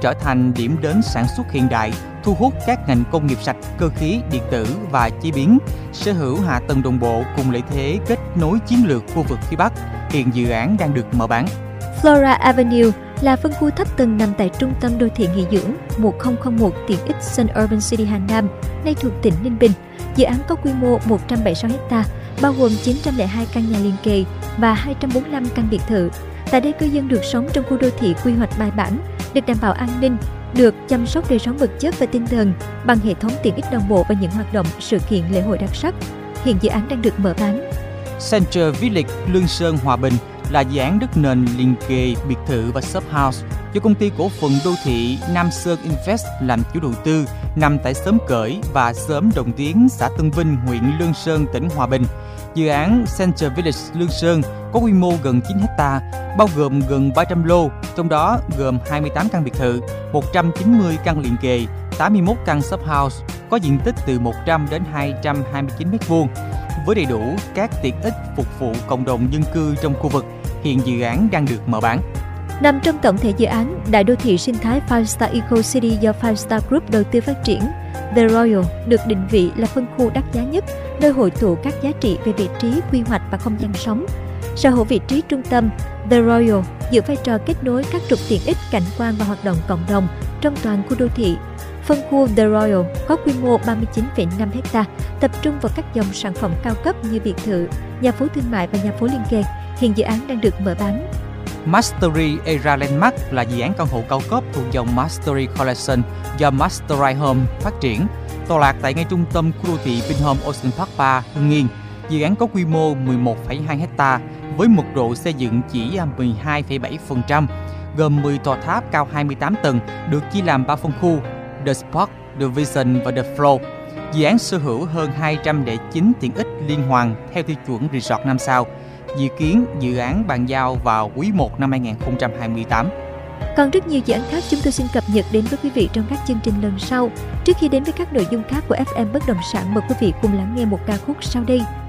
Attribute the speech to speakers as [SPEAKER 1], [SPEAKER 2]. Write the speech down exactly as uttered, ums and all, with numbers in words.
[SPEAKER 1] trở thành điểm đến sản xuất hiện đại, thu hút các ngành công nghiệp sạch, cơ khí, điện tử và chế biến, sở hữu hạ tầng đồng bộ cùng lợi thế kết nối chiến lược khu vực phía Bắc. Hiện dự án đang được mở bán.
[SPEAKER 2] Flora Avenue là phân khu thấp tầng nằm tại trung tâm đô thị nghỉ dưỡng một không không một tiện ích Sun Urban City Hà Nam, nay thuộc tỉnh Ninh Bình. Dự án có quy mô một trăm bảy mươi sáu héc ta, bao gồm chín trăm lẻ hai căn nhà liền kề và hai trăm bốn mươi lăm căn biệt thự. Tại đây, cư dân được sống trong khu đô thị quy hoạch bài bản, được đảm bảo an ninh, được chăm sóc đời sống vật chất và tinh thần bằng hệ thống tiện ích đồng bộ và những hoạt động sự kiện lễ hội đặc sắc. Hiện dự án đang được mở bán.
[SPEAKER 1] Center Village Lương Sơn Hòa Bình là dự án đất nền liền kề biệt thự và shop house do công ty cổ phần đô thị Nam Sơn Invest làm chủ đầu tư, nằm tại xóm Cởi và xóm Đồng Tiến, xã Tân Vinh, huyện Lương Sơn, tỉnh Hòa Bình. Dự án Center Village Lương Sơn có quy mô gần chín héc ta, bao gồm gần ba trăm lô, trong đó gồm hai mươi tám căn biệt thự, một trăm chín mươi căn liền kề, tám mươi mốt căn shop house, có diện tích từ một trăm đến hai trăm hai mươi chín mét vuông, với đầy đủ các tiện ích phục vụ cộng đồng dân cư trong khu vực. Hiện dự án đang được mở bán.
[SPEAKER 2] Nằm trong tổng thể dự án, đại đô thị sinh thái Five Star Eco City do Five Star Group đầu tư phát triển, The Royal được định vị là phân khu đắt giá nhất, nơi hội tụ các giá trị về vị trí, quy hoạch và không gian sống. Sở hữu vị trí trung tâm, The Royal giữ vai trò kết nối các trục tiện ích, cảnh quan và hoạt động cộng đồng trong toàn khu đô thị. Phân khu The Royal có quy mô ba mươi chín phẩy năm héc ta, tập trung vào các dòng sản phẩm cao cấp như biệt thự, nhà phố thương mại và nhà phố liên kề. Hiện dự án đang được mở bán.
[SPEAKER 1] Mastery Era Landmark là dự án căn hộ cao cấp thuộc dòng Mastery Collection do Mastery Home phát triển, tọa lạc tại ngay trung tâm khu đô thị Vinhome Ocean Park ba, Hưng Yên. Dự án có quy mô mười một phẩy hai héc ta với mật độ xây dựng chỉ mười hai phẩy bảy phần trăm, gồm mười tòa tháp cao hai mươi tám tầng, được chia làm ba phân khu: The Spark, The Vision và The Flow. Dự án sở hữu hơn hai trăm lẻ chín tiện ích liên hoàn theo tiêu chuẩn Resort năm sao. Dự kiến dự án bàn giao vào quý một năm hai nghìn không trăm hai mươi tám.
[SPEAKER 2] Còn rất nhiều dự án khác chúng tôi xin cập nhật đến với quý vị trong các chương trình lần sau. Trước khi đến với các nội dung khác của ép em Bất động sản, mời quý vị cùng lắng nghe một ca khúc sau đây.